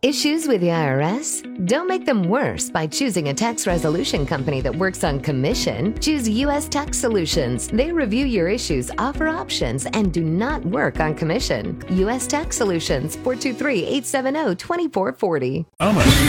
Issues with the IRS? Don't make them worse by choosing a tax resolution company that works on commission. Choose U.S. Tax Solutions. They review your issues, offer options, and do not work on commission. U.S. Tax Solutions, 423-870-2440.